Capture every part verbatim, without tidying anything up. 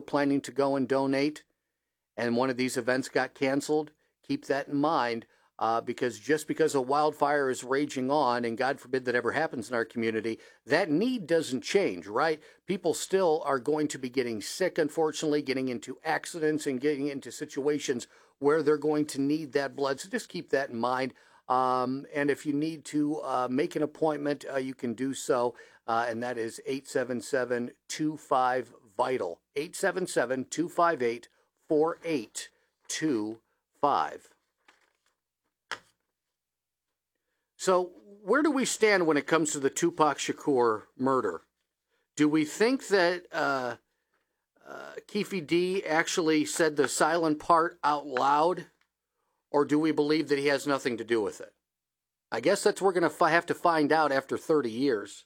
planning to go and donate and one of these events got canceled, keep that in mind. Uh, because just because a wildfire is raging on, and God forbid that ever happens in our community, that need doesn't change, right? People still are going to be getting sick, unfortunately, getting into accidents and getting into situations where they're going to need that blood. So just keep that in mind. Um, and if you need to uh, make an appointment, uh, you can do so. Uh, and that is eight seven seven, two five, VITAL, eight seven seven, two five eight, four eight two five. So where do we stand when it comes to the Tupac Shakur murder? Do we think that uh, uh, Keffe D actually said the silent part out loud, or do we believe that he has nothing to do with it? I guess that's what we're going to fi- have to find out after thirty years.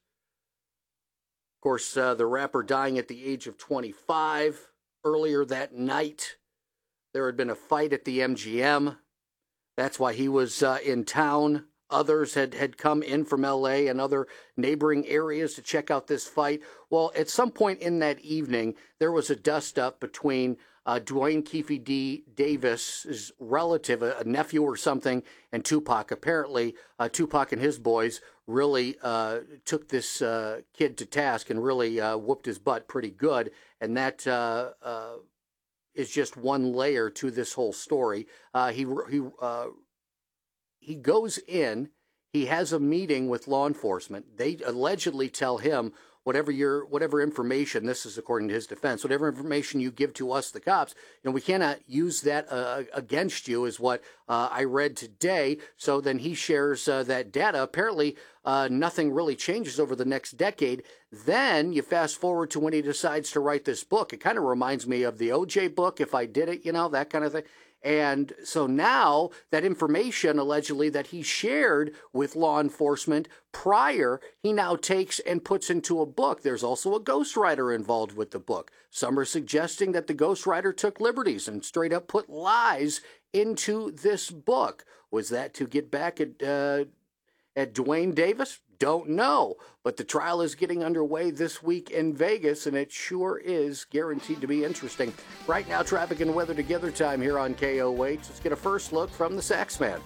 Of course, uh, the rapper dying at the age of twenty-five. Earlier that night, there had been a fight at the M G M. That's why he was uh, in town. Others had, had come in from L A and other neighboring areas to check out this fight. Well, at some point in that evening, there was a dust-up between uh, Duane Keffe D. Davis's relative, a, a nephew or something, and Tupac. Apparently, uh, Tupac and his boys really uh, took this uh, kid to task and really uh, whooped his butt pretty good. And that uh, uh, is just one layer to this whole story. Uh, he he. Uh, He goes in, he has a meeting with law enforcement. They allegedly tell him, whatever your whatever information, this is according to his defense, whatever information you give to us, the cops, you know, we cannot use that uh, against you, is what uh, I read today. So then he shares uh, that data. Apparently, uh, nothing really changes over the next decade. Then you fast forward to when he decides to write this book. It kind of reminds me of the O J book, If I Did It, you know, that kind of thing. And so now that information allegedly that he shared with law enforcement prior, he now takes and puts into a book. There's also a ghostwriter involved with the book. Some are suggesting that the ghostwriter took liberties and straight up put lies into this book. Was that to get back at uh, at Duane Davis? Don't know. But the trial is getting underway this week in Vegas, and it sure is guaranteed to be interesting. Right now, traffic and weather together time here on K O H. Let's get a first look from the Saxman.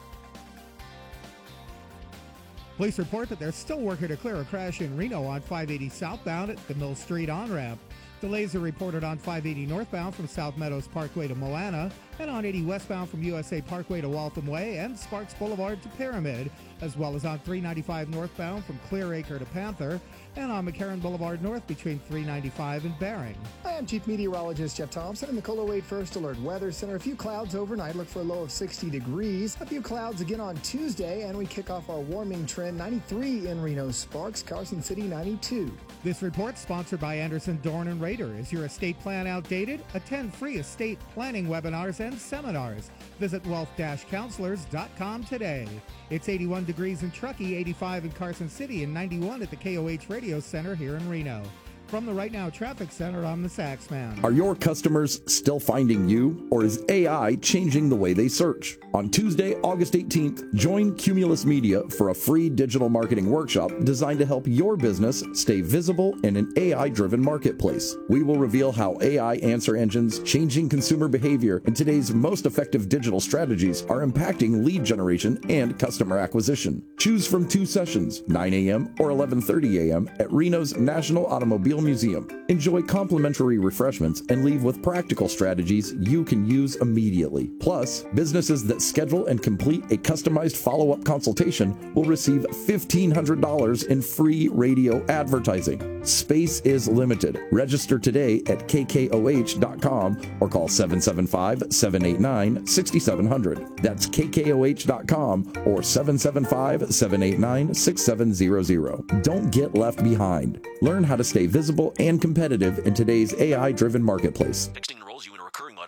Police report that they're still working to clear a crash in Reno on five eighty southbound at the Mill Street on-ramp. Delays are reported on five eighty northbound from South Meadows Parkway to Moana, and on eighty westbound from U S A Parkway to Waltham Way and Sparks Boulevard to Pyramid, as well as on three ninety-five northbound from Clearacre to Panther, and on McCarran Boulevard North between three ninety-five and Bering. I am Chief Meteorologist Jeff Thompson in the Cola Wade First Alert Weather Center. A few clouds overnight. Look for a low of sixty degrees. A few clouds again on Tuesday, and we kick off our warming trend. ninety-three in Reno, Sparks, Carson City ninety-two. This report sponsored by Anderson, Dorn and Rader. Is your estate plan outdated? Attend free estate planning webinars and seminars. Visit wealth dash counselors dot com today. It's eighty-one degrees in Truckee, eighty-five in Carson City, and ninety-one at the K O H Radio Center here in Reno. From the Right Now Traffic Center, I'm the Saxman. Are your customers still finding you, or is A I changing the way they search? On Tuesday, August eighteenth, join Cumulus Media for a free digital marketing workshop designed to help your business stay visible in an A I-driven marketplace. We will reveal how A I answer engines, changing consumer behavior, and today's most effective digital strategies are impacting lead generation and customer acquisition. Choose from two sessions, nine a.m. or eleven thirty a.m. at Reno's National Automobile Museum. Enjoy complimentary refreshments and leave with practical strategies you can use immediately. Plus, businesses that schedule and complete a customized follow-up consultation will receive fifteen hundred dollars in free radio advertising. Space is limited. Register today at k k o h dot com or call seven seven five, seven eight nine, six seven zero zero. That's k k o h dot com or seven seven five, seven eight nine, six seven zero zero. Don't get left behind. Learn how to stay visible and competitive in today's A I-driven marketplace. Next enrolls you in a recurring automated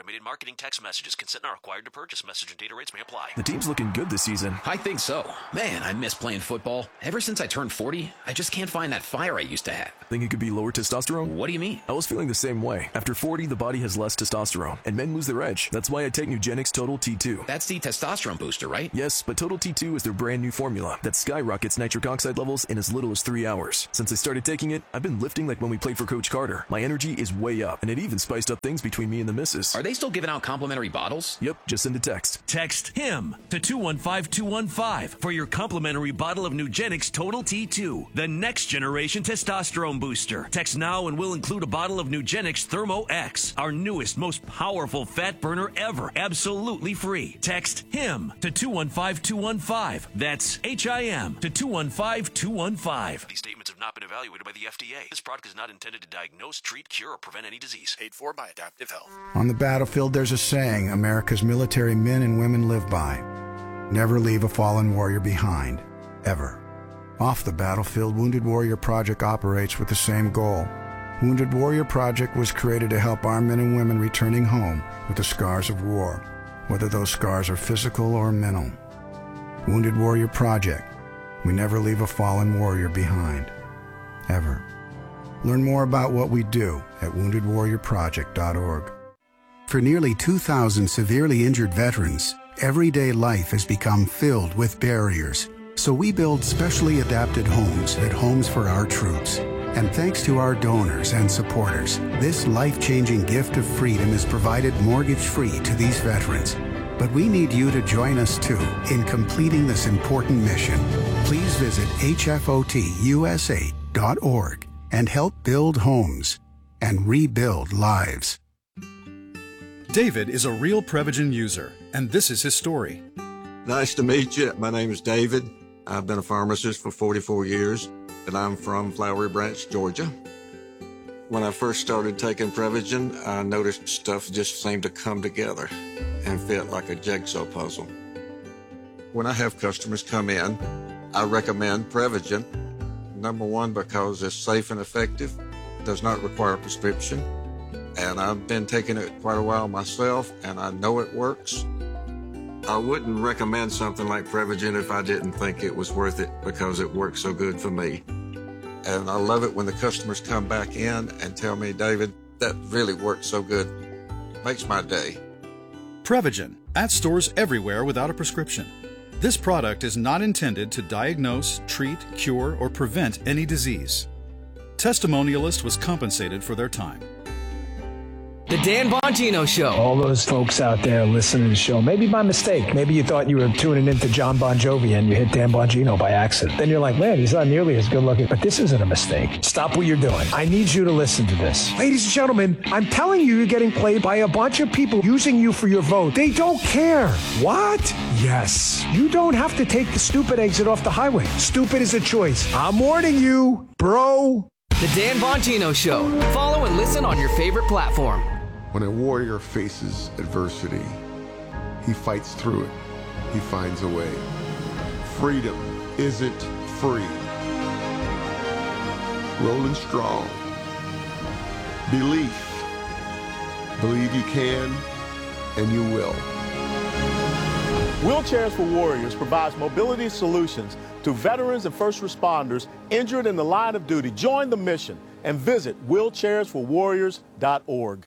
Automated marketing text messages. Consent not required to purchase. Message and data rates may apply. The team's looking good this season. I think so. Man, I miss playing football. Ever since I turned forty, I just can't find that fire I used to have. Think it could be lower testosterone? What do you mean? I was feeling the same way. After forty, the body has less testosterone, and men lose their edge. That's why I take Nugenix Total T two. That's the testosterone booster, right? Yes, but Total T two is their brand new formula that skyrockets nitric oxide levels in as little as three hours. Since I started taking it, I've been lifting like when we played for Coach Carter. My energy is way up, and it even spiced up things between me and the missus. Are they still giving out complimentary bottles? Yep, just send a text. Text HIM to two one five two one five for your complimentary bottle of Nugenix Total T two, the next generation testosterone booster. Text now and we'll include a bottle of Nugenix Thermo X, our newest, most powerful fat burner ever, absolutely free. Text HIM to two one five two one five. That's H I M to two one five two one five. These statements have not been evaluated by the F D A. This product is not intended to diagnose, treat, cure, or prevent any disease. Paid for by Adaptive Health. On the battlefield, there's a saying America's military men and women live by. Never leave a fallen warrior behind, ever. Off the battlefield, Wounded Warrior Project operates with the same goal. Wounded Warrior Project was created to help our men and women returning home with the scars of war, whether those scars are physical or mental. Wounded Warrior Project. We never leave a fallen warrior behind, ever. Learn more about what we do at wounded warrior project dot org. For nearly two thousand severely injured veterans, everyday life has become filled with barriers. So we build specially adapted homes at Homes for Our Troops. And thanks to our donors and supporters, this life-changing gift of freedom is provided mortgage-free to these veterans. But we need you to join us too in completing this important mission. Please visit H F O T U S A dot org and help build homes and rebuild lives. David is a real Prevagen user, and this is his story. Nice to meet you. My name is David. I've been a pharmacist for forty-four years, and I'm from Flowery Branch, Georgia. When I first started taking Prevagen, I noticed stuff just seemed to come together and fit like a jigsaw puzzle. When I have customers come in, I recommend Prevagen. Number one, because it's safe and effective, does not require a prescription, and I've been taking it quite a while myself, and I know it works. I wouldn't recommend something like Prevagen if I didn't think it was worth it because it works so good for me. And I love it when the customers come back in and tell me, David, that really worked so good. It makes my day. Prevagen, at stores everywhere without a prescription. This product is not intended to diagnose, treat, cure, or prevent any disease. Testimonialist was compensated for their time. The Dan Bongino Show. All those folks out there listening to the show, maybe by mistake. Maybe you thought you were tuning into John Bon Jovi and you hit Dan Bongino by accident. Then you're like, man, he's not nearly as good looking. But this isn't a mistake. Stop what you're doing. I need you to listen to this. Ladies and gentlemen, I'm telling you, you're getting played by a bunch of people using you for your vote. They don't care. What? Yes. You don't have to take the stupid exit off the highway. Stupid is a choice. I'm warning you, bro. The Dan Bongino Show. Follow and listen on your favorite platform. When a warrior faces adversity, he fights through it. He finds a way. Freedom isn't free. Rolling strong. Belief. Believe you can, and you will. Wheelchairs for Warriors provides mobility solutions to veterans and first responders injured in the line of duty. Join the mission and visit wheelchairs for warriors dot org.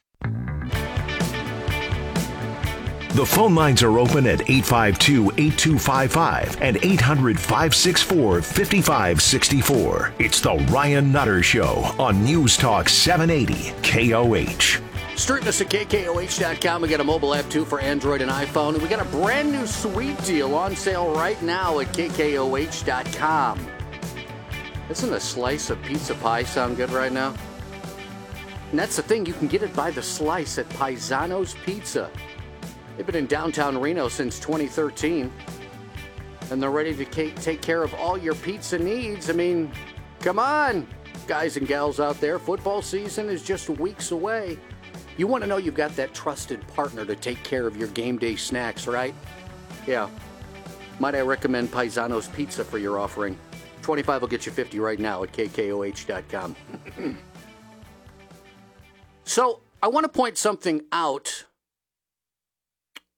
The phone lines are open at eight five two, eight two five five and eight hundred, five six four, five five six four. It's the Ryan Nutter Show on News Talk seven eighty K O H. Stream us at K K O H dot com. We got a mobile app, too, for Android and iPhone. And we got a brand new sweet deal on sale right now at K K O H dot com. Doesn't a slice of pizza pie sound good right now? And that's the thing. You can get it by the slice at Paisano's Pizza. They've been in downtown Reno since twenty thirteen. And they're ready to take care of all your pizza needs. I mean, come on, guys and gals out there. Football season is just weeks away. You want to know you've got that trusted partner to take care of your game day snacks, right? Yeah. Might I recommend Paisano's Pizza for your offering? twenty-five will get you fifty right now at K K O H dot com. So, I want to point something out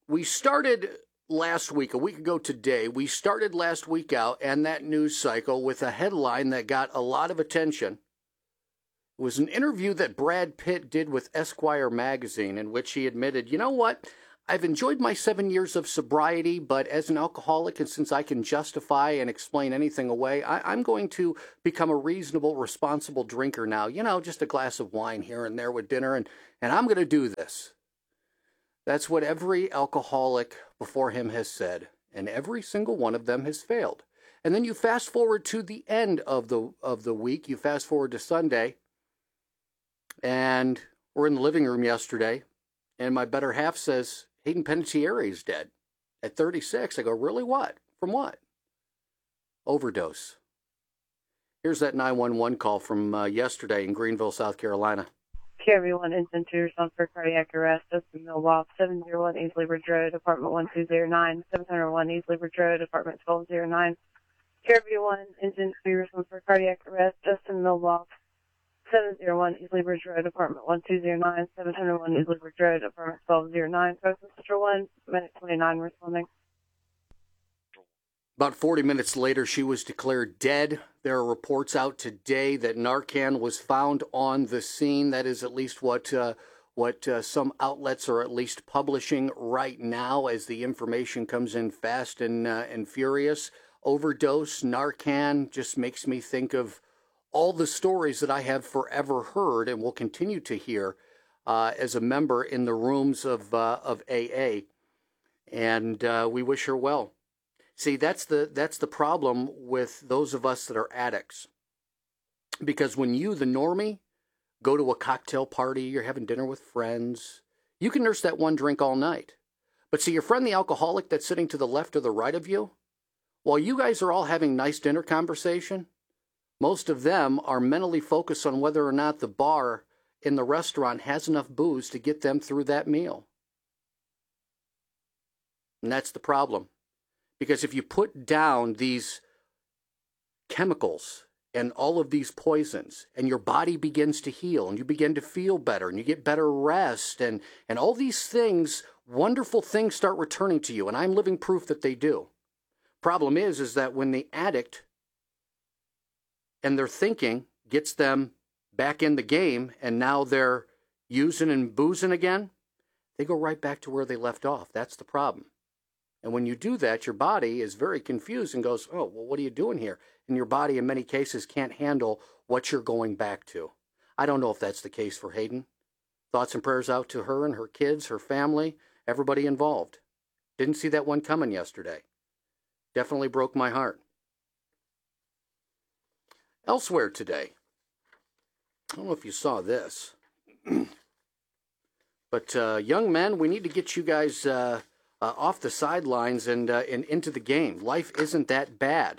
we started last week, a week ago today, we started last week out and that news cycle with a headline that got a lot of attention. It was an interview that Brad Pitt did with Esquire magazine in which he admitted, you know what, I've enjoyed my seven years of sobriety, but as an alcoholic, and since I can justify and explain anything away, I, I'm going to become a reasonable, responsible drinker now. You know, just a glass of wine here and there with dinner, and, and I'm going to do this. That's what every alcoholic before him has said, and every single one of them has failed. And then you fast forward to the end of the of the week, you fast forward to Sunday, and we're in the living room yesterday, and my better half says, Hayden Panettiere is dead at thirty-six. I go, really, what? From what? Overdose. Here's that nine one one call from uh, yesterday in Greenville, South Carolina. Okay, everyone, instant to respond for cardiac arrest. Justin Milwaukee, seven oh one Easley Bridge Road, apartment one two zero nine, seven oh one Easley Bridge Road, apartment twelve oh nine. Okay, everyone, instant to respond for cardiac arrest. Justin Milwaukee, seven oh one Easley Bridge Road, apartment one two zero nine, seven oh one Easley Bridge Road, apartment twelve oh nine. Focus Sister one, minute twenty-nine, responding. About forty minutes later, she was declared dead. There are reports out today that Narcan was found on the scene. That is at least what uh, what uh, some outlets are at least publishing right now as the information comes in fast and uh, and furious. Overdose, Narcan, just makes me think of all the stories that I have forever heard and will continue to hear uh, as a member in the rooms of uh, of A A. And uh, we wish her well. See, that's the that's the problem with those of us that are addicts. Because when you, the normie, go to a cocktail party, you're having dinner with friends, you can nurse that one drink all night. But see, your friend the alcoholic that's sitting to the left or the right of you, while you guys are all having nice dinner conversation, most of them are mentally focused on whether or not the bar in the restaurant has enough booze to get them through that meal. And that's the problem. Because if you put down these chemicals and all of these poisons and your body begins to heal and you begin to feel better and you get better rest and, and all these things, wonderful things start returning to you. And I'm living proof that they do. Problem is, is that when the addict and their thinking gets them back in the game and now they're using and boozing again, they go right back to where they left off. That's the problem. And when you do that, your body is very confused and goes, oh, well, what are you doing here? And your body, in many cases, can't handle what you're going back to. I don't know if that's the case for Hayden. Thoughts and prayers out to her and her kids, her family, everybody involved. Didn't see that one coming yesterday. Definitely broke my heart. Elsewhere today, I don't know if you saw this, but uh, young men, we need to get you guys... Uh, Uh, off the sidelines and, uh, and into the game. Life isn't that bad.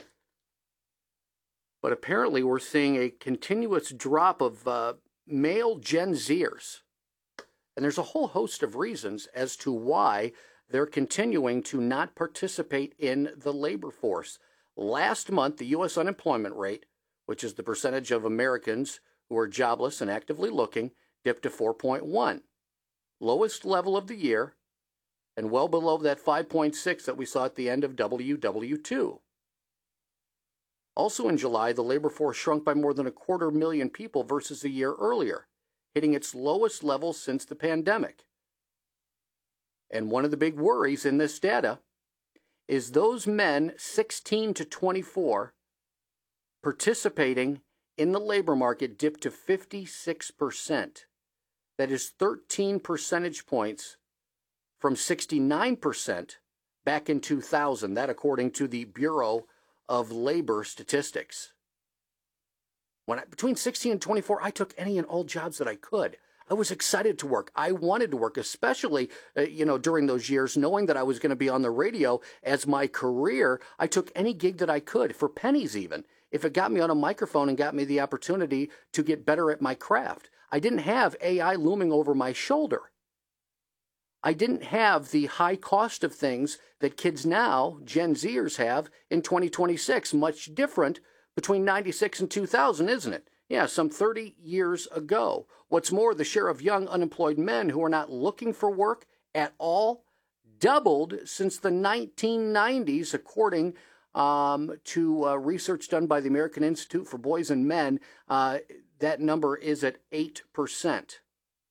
But apparently we're seeing a continuous drop of uh, male Gen Zers. And there's a whole host of reasons as to why they're continuing to not participate in the labor force. Last month, the U S unemployment rate, which is the percentage of Americans who are jobless and actively looking, dipped to four point one. Lowest level of the year, and well below that five point six that we saw at the end of W W two. Also in July, the labor force shrunk by more than a quarter million people versus a year earlier, hitting its lowest level since the pandemic. And one of the big worries in this data is those men sixteen to twenty-four participating in the labor market dipped to fifty-six percent. That is thirteen percentage points from sixty-nine percent back in two thousand, that according to the Bureau of Labor Statistics. When I, between sixteen and twenty-four, I took any and all jobs that I could. I was excited to work. I wanted to work, especially, uh, you know, during those years, knowing that I was going to be on the radio as my career. I took any gig that I could, for pennies even, if it got me on a microphone and got me the opportunity to get better at my craft. I didn't have A I looming over my shoulder. I didn't have the high cost of things that kids now, Gen Zers, have in twenty twenty-six. Much different between ninety-six and two thousand, isn't it? Yeah, some thirty years ago. What's more, the share of young unemployed men who are not looking for work at all doubled since the nineteen nineties, according um, to uh, research done by the American Institute for Boys and Men. Uh, that number is at eight percent,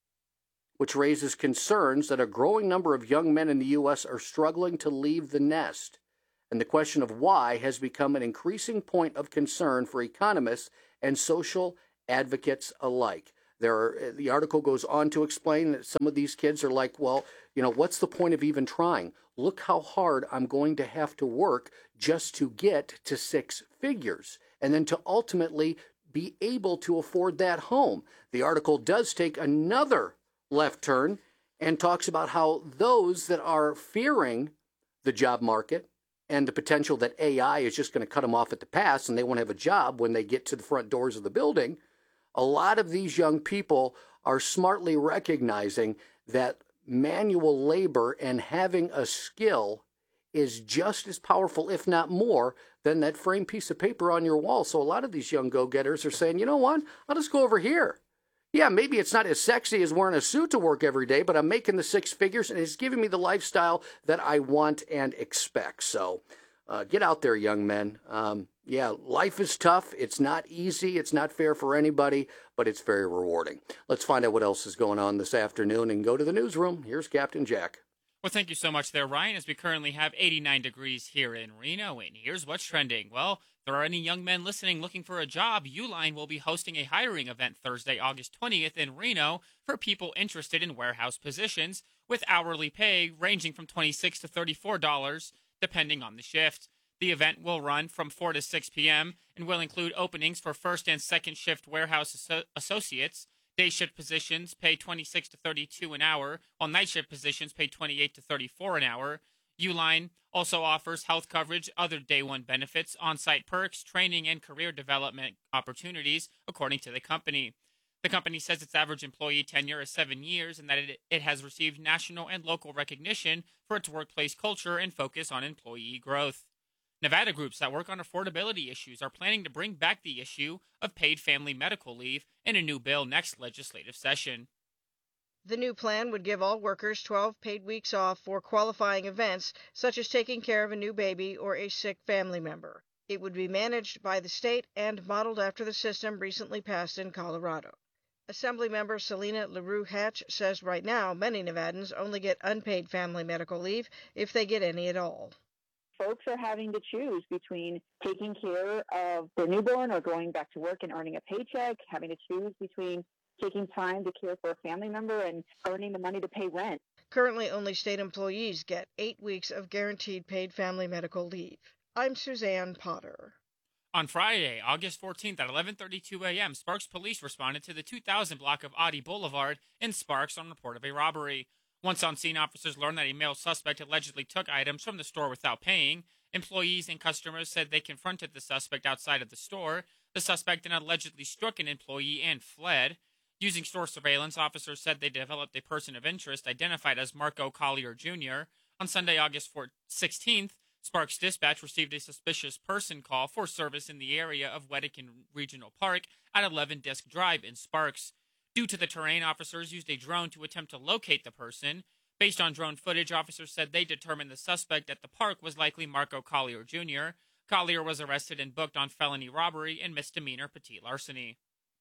which raises concerns that a growing number of young men in the U S are struggling to leave the nest. And the question of why has become an increasing point of concern for economists and social advocates alike. There are, the article goes on to explain that some of these kids are like, well, you know, what's the point of even trying? Look how hard I'm going to have to work just to get to six figures and then to ultimately be able to afford that home. The article does take another left turn and talks about how those that are fearing the job market and the potential that A I is just going to cut them off at the pass and they won't have a job when they get to the front doors of the building, a lot of these young people are smartly recognizing that manual labor and having a skill is just as powerful, if not more, than that framed piece of paper on your wall. So a lot of these young go-getters are saying, you know what, I'll just go over here. Yeah, maybe it's not as sexy as wearing a suit to work every day, but I'm making the six figures and it's giving me the lifestyle that I want and expect. So uh, get out there, young men. Um, yeah, life is tough. It's not easy. It's not fair for anybody, but it's very rewarding. Let's find out what else is going on this afternoon and go to the newsroom. Here's Captain Jack. Well, thank you so much there, Ryan, as we currently have eighty-nine degrees here in Reno. And here's what's trending. Well, if there are any young men listening looking for a job, Uline will be hosting a hiring event Thursday, August twentieth in Reno for people interested in warehouse positions with hourly pay ranging from twenty-six dollars to thirty-four dollars, depending on the shift. The event will run from four to six p.m. and will include openings for first and second shift warehouse asso- associates. Day shift positions pay twenty-six to thirty-two an hour, while night shift positions pay twenty-eight to thirty-four an hour. Uline also offers health coverage, other day one benefits, on-site perks, training, and career development opportunities, according to the company. The company says its average employee tenure is seven years and that it, it has received national and local recognition for its workplace culture and focus on employee growth. Nevada groups that work on affordability issues are planning to bring back the issue of paid family medical leave in a new bill next legislative session. The new plan would give all workers twelve paid weeks off for qualifying events, such as taking care of a new baby or a sick family member. It would be managed by the state and modeled after the system recently passed in Colorado. Assemblymember Selena LaRue Hatch says right now many Nevadans only get unpaid family medical leave if they get any at all. Folks are having to choose between taking care of their newborn or going back to work and earning a paycheck, having to choose between taking time to care for a family member and earning the money to pay rent. Currently, only state employees get eight weeks of guaranteed paid family medical leave. I'm Suzanne Potter. On Friday, August fourteenth at eleven thirty-two a.m., Sparks police responded to the two thousand block of Audi Boulevard in Sparks on report of a robbery. Once on scene, officers learned that a male suspect allegedly took items from the store without paying. Employees and customers said they confronted the suspect outside of the store. The suspect then allegedly struck an employee and fled. Using store surveillance, officers said they developed a person of interest identified as Marco Collier Junior On Sunday, August sixteenth, Sparks Dispatch received a suspicious person call for service in the area of Wedekind Regional Park at eleven Disc Drive in Sparks. Due to the terrain, officers used a drone to attempt to locate the person. Based on drone footage, officers said they determined the suspect at the park was likely Marco Collier Junior Collier was arrested and booked on felony robbery and misdemeanor petite larceny.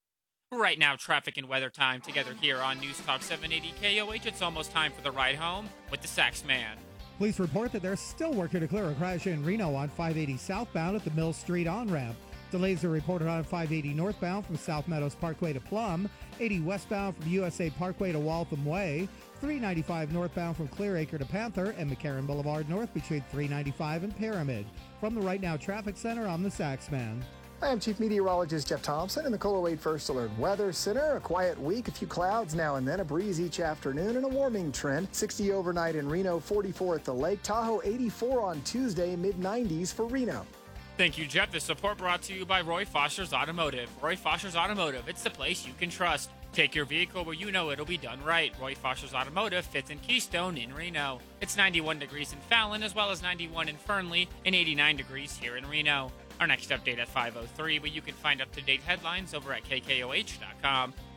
Right now, traffic and weather time together here on News Talk seven eighty K O H. It's almost time for the ride home with the Sax Man. Police report that they're still working to clear a crash in Reno on five eighty southbound at the Mill Street on-ramp. Delays are reported on five eighty northbound from South Meadows Parkway to Plum, eighty westbound from U S A Parkway to Waltham Way, three ninety-five northbound from Clearacre to Panther, and McCarran Boulevard north between three ninety-five and Pyramid. From the Right Now Traffic Center, I'm the Sax Man. I am Chief Meteorologist Jeff Thompson in the Kohler Wade First Alert Weather Center. A quiet week, a few clouds now and then, a breeze each afternoon, and a warming trend. sixty overnight in Reno, forty-four at the lake. Tahoe, eighty-four on Tuesday, mid nineties for Reno. Thank you, Jeff. This support brought to you by Roy Foster's Automotive. Roy Foster's Automotive, it's the place you can trust. Take your vehicle where you know it'll be done right. Roy Foster's Automotive, fifth and Keystone in Reno. It's ninety-one degrees in Fallon, as well as ninety-one in Fernley, and eighty-nine degrees here in Reno. Our next update at five oh three, but you can find up-to-date headlines over at K K O H dot com.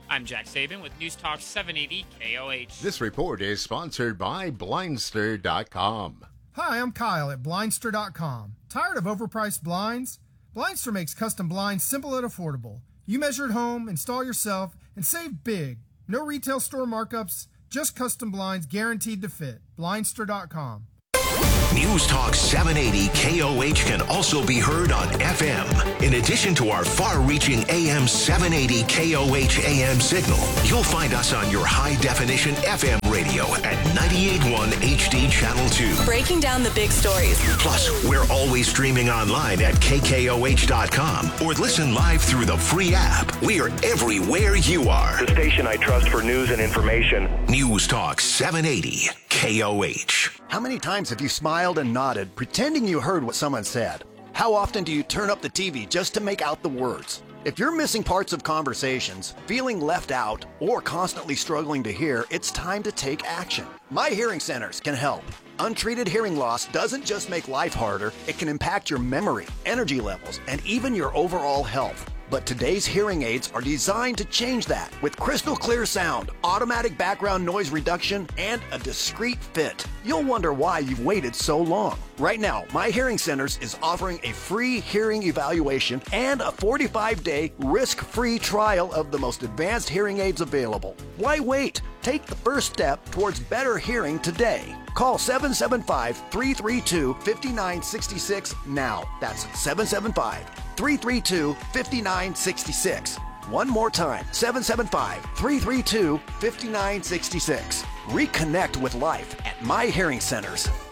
I'm Jack Saban with News Talk seven eighty K O H. This report is sponsored by Blindster dot com. Hi, I'm Kyle at Blindster dot com. Tired of overpriced blinds? Blindster makes custom blinds simple and affordable. You measure at home, install yourself, and save big. No retail store markups, just custom blinds guaranteed to fit. Blindster dot com. News Talk seven eighty K O H can also be heard on F M. In addition to our far-reaching A M seven eighty K O H A M signal, you'll find us on your high-definition F M radio at ninety-eight point one H D Channel two. Breaking down the big stories. Plus, we're always streaming online at K K O H dot com or listen live through the free app. We are everywhere you are. The station I trust for news and information. News Talk seven eighty K O H. How many times have you smiled and nodded, pretending you heard what someone said? How often do you turn up the T V just to make out the words? If you're missing parts of conversations, feeling left out, or constantly struggling to hear, it's time to take action. My Hearing Centers can help. Untreated hearing loss doesn't just make life harder, it can impact your memory, energy levels, and even your overall health. But today's hearing aids are designed to change that with crystal clear sound, automatic background noise reduction, and a discreet fit. You'll wonder why you've waited so long. Right now, My Hearing Centers is offering a free hearing evaluation and a forty-five day risk-free trial of the most advanced hearing aids available. Why wait? Take the first step towards better hearing today. Call seven seven five, three three two, five nine six six now. That's seven seven five, three three two, five nine six six. One more time, seven seven five, three three two, five nine six six. Reconnect with life at My Hearing Centers.